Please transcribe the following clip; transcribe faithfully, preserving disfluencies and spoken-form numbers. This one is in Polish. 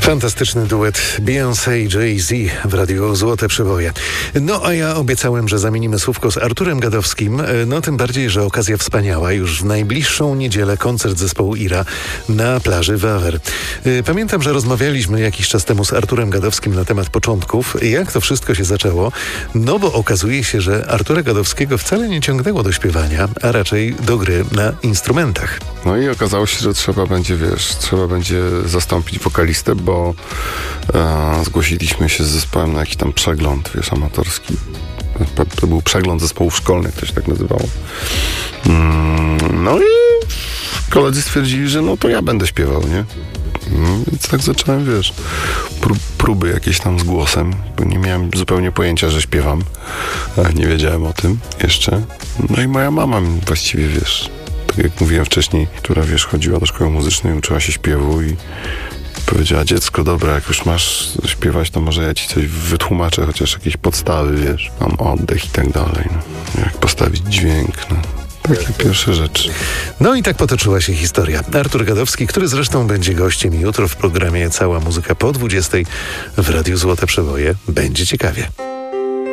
Fantastyczny duet Beyoncé i Jay-Z w radiu Złote Przywoje. No a ja obiecałem, że zamienimy słówko z Arturem Gadowskim, no tym bardziej, że okazja wspaniała. Już w najbliższą niedzielę koncert zespołu Ira na plaży Wawer. Pamiętam, że rozmawialiśmy jakiś czas temu z Arturem Gadowskim na temat początków, jak to wszystko się zaczęło, no bo okazuje się, że Artura Gadowskiego wcale nie ciągnęło do śpiewania, a raczej do gry na instrumentach. No i okazało się, że trzeba będzie, wiesz, trzeba będzie zastąpić wokalistę, bo e, zgłosiliśmy się z zespołem na jakiś tam przegląd, wiesz, amatorski. To był przegląd zespołów szkolnych, to się tak nazywało. Mm, no i koledzy stwierdzili, że no to ja będę śpiewał, nie? No, więc tak zacząłem, wiesz, prób, próby jakieś tam z głosem, bo nie miałem zupełnie pojęcia, że śpiewam. Nie wiedziałem o tym jeszcze. No i moja mama właściwie, wiesz, tak jak mówiłem wcześniej, która, wiesz, chodziła do szkoły muzycznej, uczyła się śpiewu i powiedziała: dziecko, dobra, jak już masz śpiewać, to może ja ci coś wytłumaczę, chociaż jakieś podstawy, wiesz, mam oddech i tak dalej, no. Jak postawić dźwięk, no. Takie pierwsze rzeczy. No i tak potoczyła się historia. Artur Gadowski, który zresztą będzie gościem jutro w programie Cała Muzyka po dwudziestej w Radiu Złote Przywoje. Będzie ciekawie.